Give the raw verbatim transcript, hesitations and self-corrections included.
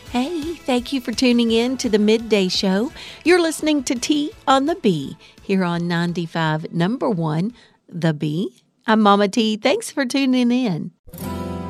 Hey, thank you for tuning in to the Midday Show. You're listening to T on the B here on ninety-five number one, The B. I'm Mama T. Thanks for tuning in.